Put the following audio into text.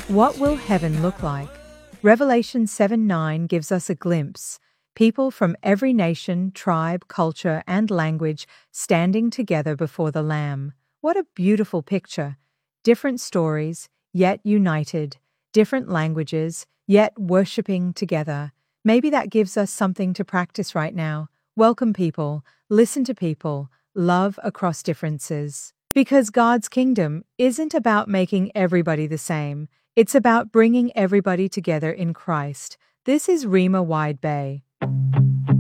What will heaven look like? Revelation 7:9 gives us a glimpse. People from every nation, tribe, culture, and language standing together before the Lamb. What a beautiful picture. Different stories, yet united. Different languages, yet worshipping together. Maybe that gives us something to practice right now. Welcome people, listen to people, love across differences. Because God's kingdom isn't about making everybody the same. It's about bringing everybody together in Christ. This is Rima Wide Bay.